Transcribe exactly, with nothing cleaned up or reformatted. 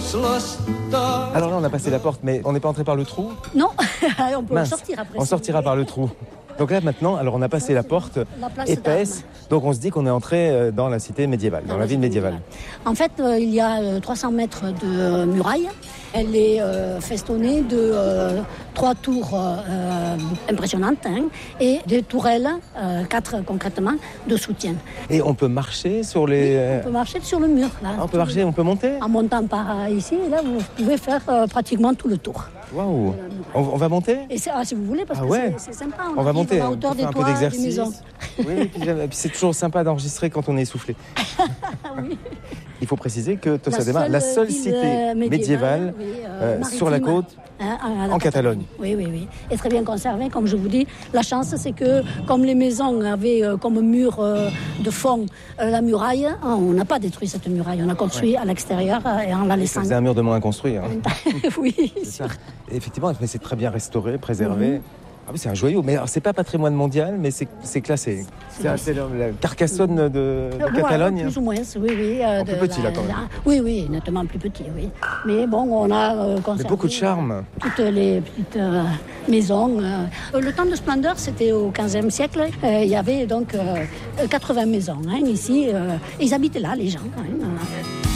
Alors là, on a passé la porte, mais on n'est pas entré par le trou. Non, on peut Mince. sortir après. On si sortira vous par voulez. le trou. Donc là, maintenant, alors on a passé la porte La place épaisse. d'Armes. Donc on se dit qu'on est entré dans la cité médiévale, dans la ville médiévale. En fait, euh, il y a euh, trois cents mètres de euh, muraille. Elle est euh, festonnée de euh, trois tours euh, impressionnantes hein, et des tourelles, euh, quatre concrètement, de soutien. Et on peut marcher sur les... Oui, on peut marcher sur le mur. Là, Ah, on peut marcher, on peut monter. En montant par euh, ici, et là, vous pouvez faire euh, pratiquement tout le tour. Waouh. On, on va monter. Et c'est, ah, si vous voulez, parce Ah que ouais. c'est, c'est sympa. On va arrive monter. à la On hauteur peut des faire un peu toits des d'exercice. maisons. Oui, et puis, et puis c'est toujours sympa d'enregistrer quand on est essoufflé. Oui. Il faut préciser que Tossa La de Mar, seule la seule ville, cité euh, médiévale, médiévale oui, euh, euh, sur la maritime, côte hein, à la en Catalogne. Oui, oui, oui. Et très bien conservée, comme je vous dis. La chance, c'est que comme les maisons avaient euh, comme mur euh, de fond euh, la muraille, hein, on n'a pas détruit cette muraille. On a construit à l'extérieur euh, et en la Ça laissant. faisait un mur de moins à construire. Hein. Oui, C'est ça. Et effectivement, mais c'est très bien restauré, préservé. Mm-hmm. Ah oui, c'est un joyau, mais alors, c'est pas patrimoine mondial, mais c'est, c'est classé. C'est, c'est, c'est la Carcassonne de, de euh, Catalogne. Ouais, plus ou moins, oui, oui. Euh, plus petit, la, là, quand même. La, oui, oui, nettement plus petit, oui. Mais bon, on a euh, conservé... Mais beaucoup de charme. Toutes les petites euh, maisons. Euh. Le temps de splendeur, c'était au quinzième siècle. Euh, il y avait donc euh, quatre-vingts maisons, hein, ici. Euh, ils habitaient là, les gens, quand même.